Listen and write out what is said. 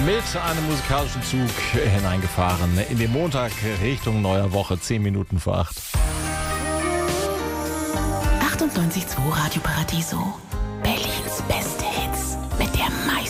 mit einem musikalischen Zug hineingefahren in den Montag Richtung neuer Woche, 10 Minuten vor 8. 98.2 Radio Paradiso. Berlins beste Hits mit der meisten